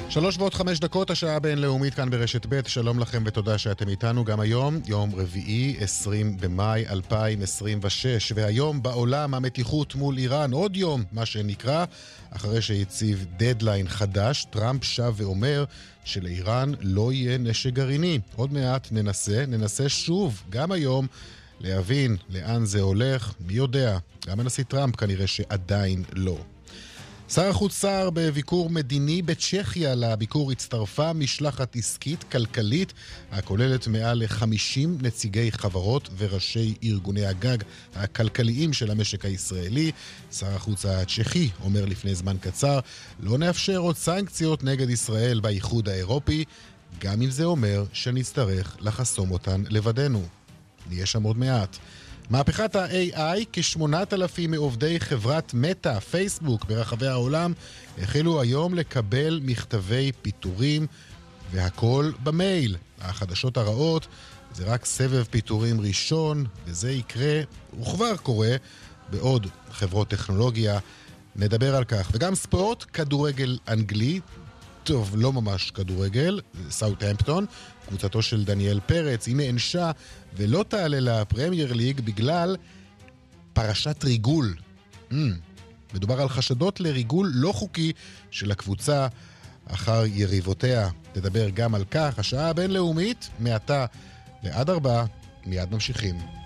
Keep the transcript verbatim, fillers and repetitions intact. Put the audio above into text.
שלוש ועוד חמש דקות, השעה הבינלאומית כאן ברשת ב'. שלום לכם ותודה שאתם איתנו גם היום, יום רביעי, עשרים במאי אלפיים עשרים ושש. והיום בעולם המתיחות מול איראן, עוד יום, מה שנקרא, אחרי שהציב דדליין חדש, טראמפ שב ואומר שלאיראן לא יהיה נשק גרעיני. עוד מעט ננסה, ננסה שוב, גם היום, להבין לאן זה הולך, מי יודע. גם הנשיא טראמפ כנראה שעדיין לא. שר החוץ סער בביקור מדיני בצ'כיה. לביקור הצטרפה משלחת עסקית כלכלית הכוללת מעל ל-חמישים נציגי חברות וראשי ארגוני הגג הכלכליים של המשק הישראלי. שר החוץ הצ'כי אומר לפני זמן קצר, לא נאפשר עוד סנקציות נגד ישראל באיחוד האירופי, גם אם זה אומר שנצטרך לחסום אותן לבדנו. נהיה שם עוד מעט. מהפכת ה-איי איי, כשמונת אלפים מעובדי חברת מטא, פייסבוק, ברחבי העולם, החלו היום לקבל מכתבי פיטורים, והכל במייל. החדשות הרעות, זה רק סבב פיטורים ראשון, וזה יקרה, וכבר קורה, בעוד חברות טכנולוגיה. נדבר על כך. וגם ספורט, כדורגל אנגלי, טוב, לא ממש כדורגל, סאות'המפטון, קבוצתו של דניאל פרץ, היא נענשה ולא תעלה לפרמייר ליג בגלל פרשת ריגול. Mm, מדובר על חשדות לריגול לא חוקי של הקבוצה אחר יריבותיה. תדבר גם על כך, השעה הבינלאומית, מעתה ועד ארבע, מיד ממשיכים.